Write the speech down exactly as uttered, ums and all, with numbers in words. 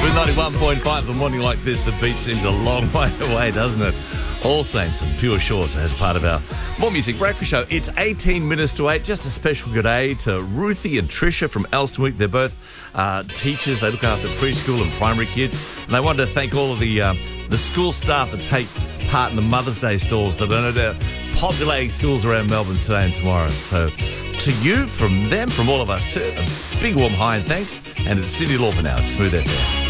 With ninety-one point five, a morning like this, the beach seems a long way away, doesn't it? All Saints and Pure Shorts as part of our More Music Breakfast Show. It's eighteen minutes to eight. Just a special good day to Ruthie and Tricia from Elsternwick. They're both uh, teachers. They look after preschool and primary kids. And they wanted to thank all of the, uh, the school staff that take part in the Mother's Day stalls that are no populating schools around Melbourne today and tomorrow. So to you, from them, from all of us too, a big warm hi and thanks. And it's Cindy Lauper now. It's Smooth F M.